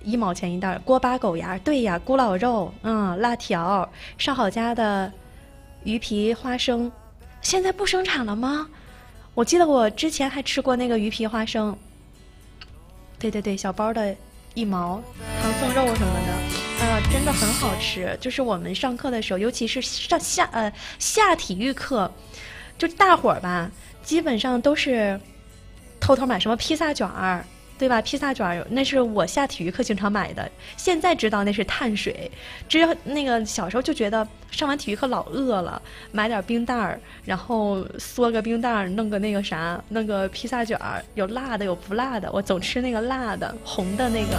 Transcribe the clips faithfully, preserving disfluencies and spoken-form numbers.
一毛钱一袋。锅巴狗牙，对呀，咕老肉，嗯，辣条，上好佳的鱼皮花生，现在不生产了吗？我记得我之前还吃过那个鱼皮花生。对对对，小包的一毛，唐僧肉什么的，啊、呃，真的很好吃。就是我们上课的时候，尤其是上下呃下体育课，就大伙儿吧，基本上都是偷偷买什么披萨卷儿，对吧？披萨卷儿那是我下体育课经常买的。现在知道那是碳水，只有那个小时候就觉得上完体育课老饿了，买点冰袋儿，然后缩个冰袋儿，弄个那个啥，弄个披萨卷儿，有辣的有不辣的，我总吃那个辣的，红的那个。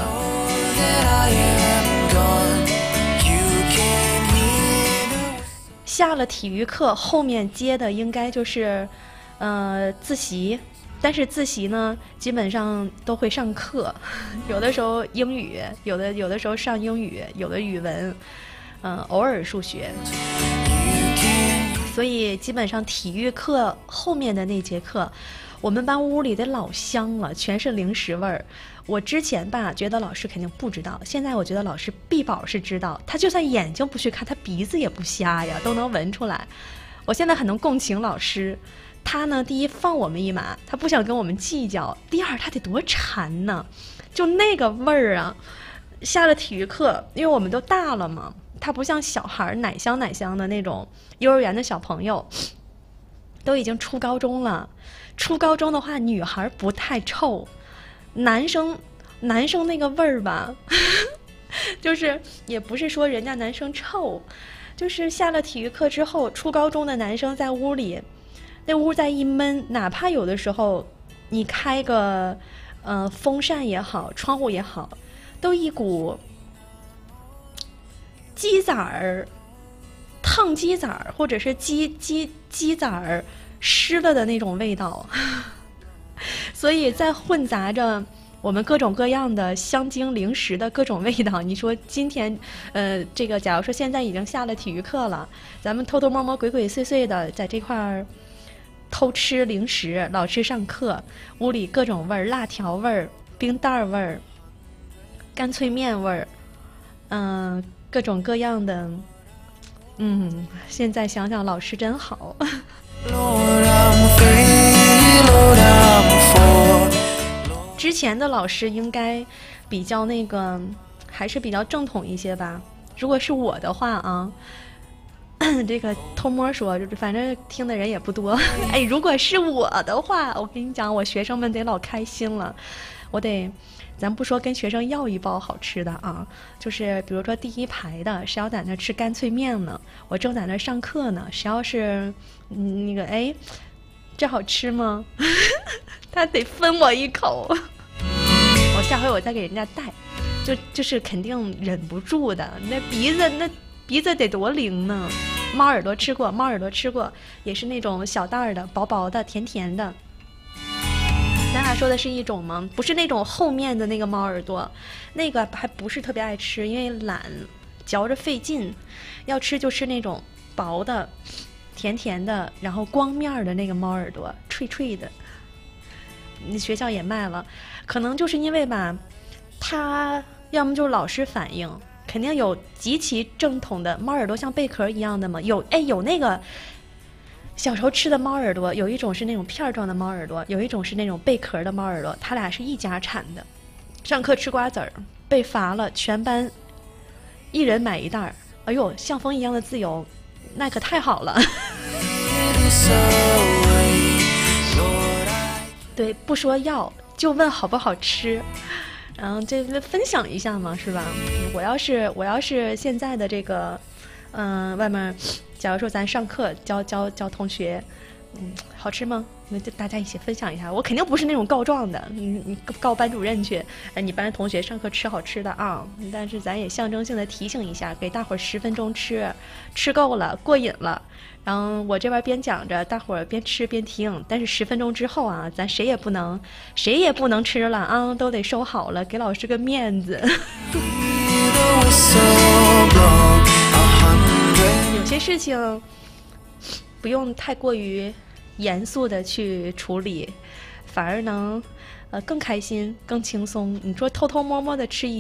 下了体育课后面接的应该就是，呃，自习。但是自习呢，基本上都会上课，有的时候英语，有的有的时候上英语，有的语文，嗯、呃，偶尔数学。所以基本上体育课后面的那节课，我们班屋里得老香了，全是零食味儿。我之前吧觉得老师肯定不知道，现在我觉得老师必保是知道，他就算眼睛不去看，他鼻子也不瞎呀，都能闻出来。我现在很能共情老师。他呢，第一放我们一马，他不想跟我们计较；第二，他得多馋呢，就那个味儿啊。下了体育课，因为我们都大了嘛，他不像小孩奶香奶香的那种幼儿园的小朋友，都已经初高中了。初高中的话，女孩不太臭，男生男生那个味儿吧，就是也不是说人家男生臭，就是下了体育课之后，初高中的男生在屋里。那屋再一闷，哪怕有的时候你开个呃风扇也好，窗户也好，都一股鸡仔儿、烫鸡仔儿，或者是鸡鸡鸡仔儿湿了的那种味道。所以在混杂着我们各种各样的香精零食的各种味道。你说今天呃这个假如说现在已经下了体育课了，咱们偷偷摸摸鬼鬼祟祟的在这块儿偷吃零食，老师上课，屋里各种味儿，辣条味儿，冰袋味儿，干脆面味儿，嗯、呃，各种各样的。嗯，现在想想老师真好。之前的老师应该比较那个，还是比较正统一些吧。如果是我的话啊。这个偷摸说，反正听的人也不多。哎，如果是我的话，我跟你讲，我学生们得老开心了。我得，咱不说跟学生要一包好吃的啊，就是比如说第一排的，谁要在那吃干脆面呢？我正在那上课呢，谁要是、嗯、那个哎，这好吃吗？他得分我一口。我下回我再给人家带，就就是肯定忍不住的，那鼻子那。鼻子得多灵呢！猫耳朵吃过，猫耳朵吃过，也是那种小袋儿的、薄薄的、甜甜的。咱俩说的是一种吗？不是那种后面的那个猫耳朵，那个还不是特别爱吃，因为懒，嚼着费劲。要吃就吃那种薄的、甜甜的，然后光面的那个猫耳朵，脆脆的。你学校也卖了，可能就是因为吧，它要么就是老师反映。肯定有极其正统的猫耳朵，像贝壳一样的嘛。有哎，有那个小时候吃的猫耳朵，有一种是那种片状的猫耳朵，有一种是那种贝壳的猫耳朵，它俩是一家产的。上课吃瓜子儿被罚了，全班一人买一袋儿。哎呦，像风一样的自由，那可太好了。对，不说要，就问好不好吃。然后这分享一下嘛，是吧？我要是我要是现在的这个，嗯、呃，外面，假如说咱上课教教教同学，嗯，好吃吗？那就大家一起分享一下。我肯定不是那种告状的，你你告班主任去，哎，你班同学上课吃好吃的啊。但是咱也象征性的提醒一下，给大伙儿十分钟吃，吃够了，过瘾了。然后我这边边讲着，大伙儿边吃边听，但是十分钟之后啊，咱谁也不能，谁也不能吃了啊，都得收好了，给老师个面子。有些事情不用太过于严肃的去处理，反而能呃更开心、更轻松。你说偷偷摸摸的吃一。